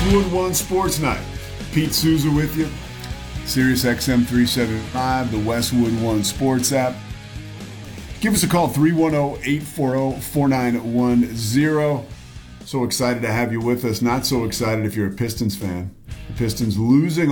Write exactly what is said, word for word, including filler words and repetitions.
Westwood One Sports Night. Pete Souza with you. Sirius X M three seventy-five, the Westwood One Sports app. Give us a call, three one zero, eight four zero, four nine one zero. So excited to have you with us. Not so excited if you're a Pistons fan. The Pistons losing